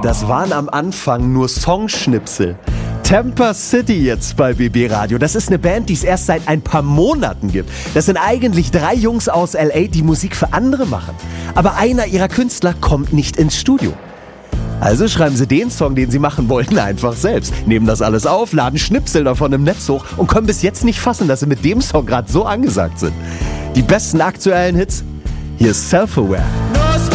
Das waren am Anfang nur Songschnipsel. Tampa City jetzt bei BB Radio. Das ist eine Band, die es erst seit ein paar Monaten gibt. Das sind eigentlich 3 Jungs aus L.A., die Musik für andere machen. Aber einer ihrer Künstler kommt nicht ins Studio. Also schreiben sie den Song, den sie machen wollten, einfach selbst. Nehmen das alles auf, laden Schnipsel davon im Netz hoch und können bis jetzt nicht fassen, dass sie mit dem Song gerade so angesagt sind. Die besten aktuellen Hits? Hier ist Self-Aware.